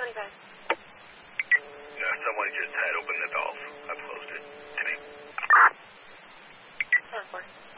25. Yeah, someone just had opened the valve. I've closed it. Timmy. 10-4.